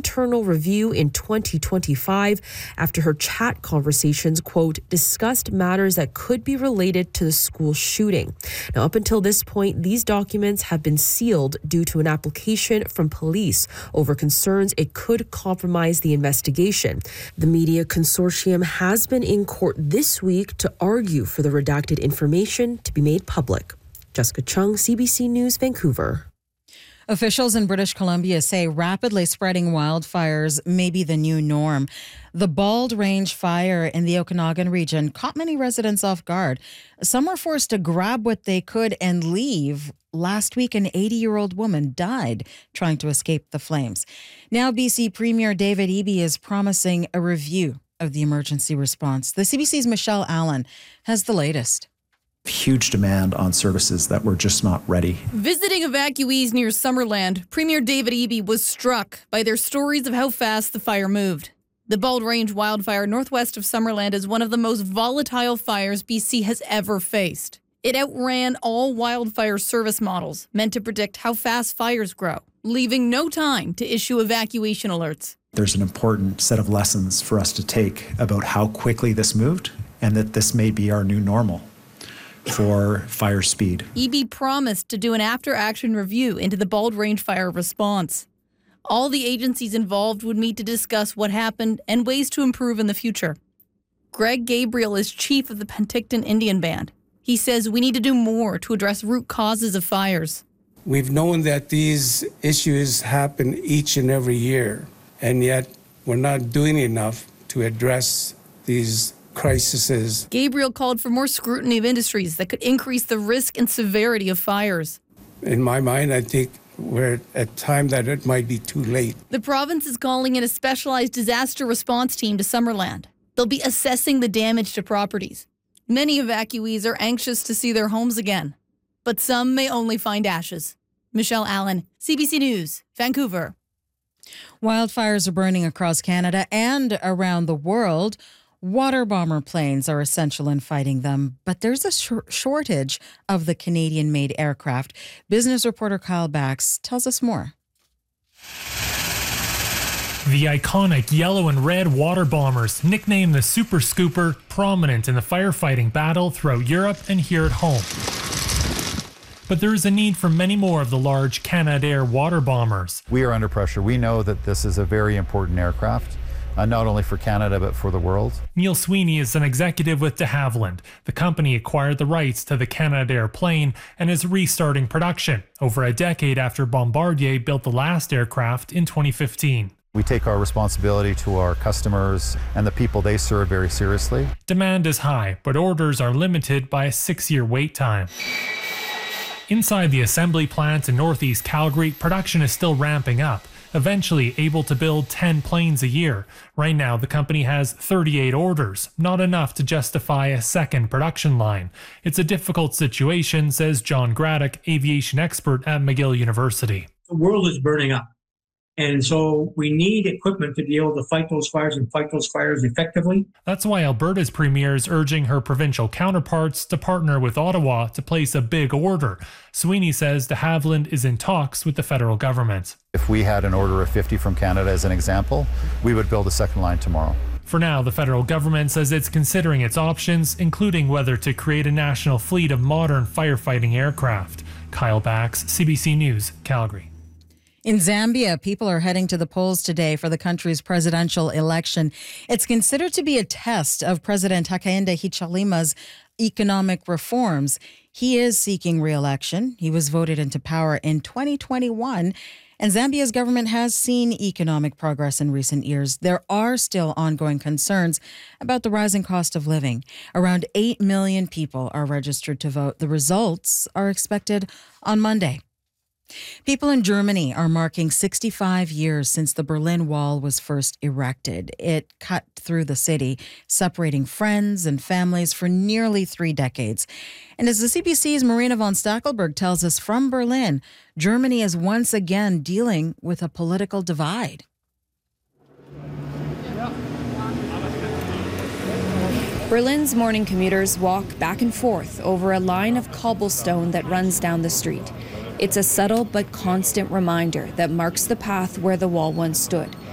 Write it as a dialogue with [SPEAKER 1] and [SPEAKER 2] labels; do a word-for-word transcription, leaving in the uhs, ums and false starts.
[SPEAKER 1] internal review in twenty twenty-five after her chat conversations, quote, discussed matters that could be related to the school shooting. Now, up until this point, these documents have been sealed due to an application from police over concerns it could compromise the investigation. The media consortium has been in court this week to argue for the redacted information to be made public. Jessica Chung, C B C News, Vancouver.
[SPEAKER 2] Officials in British Columbia say rapidly spreading wildfires may be the new norm. The Bald Range fire in the Okanagan region caught many residents off guard. Some were forced to grab what they could and leave. Last week, an eighty-year-old woman died trying to escape the flames. Now, B C Premier David Eby is promising a review of the emergency response. The C B C's Michelle Allen has the latest.
[SPEAKER 3] Huge demand on services that were just not ready.
[SPEAKER 4] Visiting evacuees near Summerland, Premier David Eby was struck by their stories of how fast the fire moved. The Bald Range wildfire northwest of Summerland is one of the most volatile fires B C has ever faced. It outran all wildfire service models meant to predict how fast fires grow, leaving no time to issue evacuation alerts.
[SPEAKER 3] There's an important set of lessons for us to take about how quickly this moved and that this may be our new normal for fire speed.
[SPEAKER 4] Eby promised to do an after-action review into the Bald Range fire response. All the agencies involved would meet to discuss what happened and ways to improve in the future. Greg Gabriel is chief of the Penticton Indian Band. He says we need to do more to address root causes of fires.
[SPEAKER 5] We've known that these issues happen each and every year, and yet we're not doing enough to address these crises.
[SPEAKER 4] Gabriel called for more scrutiny of industries that could increase the risk and severity of fires.
[SPEAKER 5] In my mind, I think we're at a time that it might be too late.
[SPEAKER 4] The province is calling in a specialized disaster response team to Summerland. They'll be assessing the damage to properties. Many evacuees are anxious to see their homes again, but some may only find ashes. Michelle Allen, C B C News, Vancouver.
[SPEAKER 2] Wildfires are burning across Canada and around the world. Water bomber planes are essential in fighting them, but there's a sh- shortage of the Canadian-made aircraft. Business reporter Kyle Bax tells us more.
[SPEAKER 6] The iconic yellow and red water bombers, nicknamed the Super Scooper, prominent in the firefighting battle throughout Europe and here at home. But there is a need for many more of the large Canadair water bombers.
[SPEAKER 7] We are under pressure. We know that this is a very important aircraft. Uh, not only for Canada, but for the world.
[SPEAKER 6] Neil Sweeney is an executive with de Havilland. The company acquired the rights to the Canadair plane and is restarting production, over a decade after Bombardier built the last aircraft in twenty fifteen.
[SPEAKER 7] We take our responsibility to our customers and the people they serve very seriously.
[SPEAKER 6] Demand is high, but orders are limited by a six-year wait time. Inside the assembly plant in northeast Calgary, production is still ramping up, eventually able to build ten planes a year. Right now, the company has thirty-eight orders, not enough to justify a second production line. It's a difficult situation, says John Graddock, aviation expert at McGill University.
[SPEAKER 8] The world is burning up. And so we need equipment to be able to fight those fires and fight those fires effectively.
[SPEAKER 6] That's why Alberta's premier is urging her provincial counterparts to partner with Ottawa to place a big order. Sweeney says de Havilland is in talks with the federal government.
[SPEAKER 7] If we had an order of fifty from Canada as an example, we would build a second line tomorrow.
[SPEAKER 6] For now, the federal government says it's considering its options, including whether to create a national fleet of modern firefighting aircraft. Kyle Bax, C B C News, Calgary.
[SPEAKER 2] In Zambia, people are heading to the polls today for the country's presidential election. It's considered to be a test of President Hakainde Hichilema's economic reforms. He is seeking re-election. He was voted into power in twenty twenty-one, and Zambia's government has seen economic progress in recent years. There are still ongoing concerns about the rising cost of living. Around eight million people are registered to vote. The results are expected on Monday. People in Germany are marking sixty-five years since the Berlin Wall was first erected. It cut through the city, separating friends and families for nearly three decades. And as the C B C's Marina von Stackelberg tells us from Berlin, Germany is once again dealing with a political divide.
[SPEAKER 9] Berlin's morning commuters walk back and forth over a line of cobblestone that runs down the street. It's a subtle but constant reminder that marks the path where the wall once stood.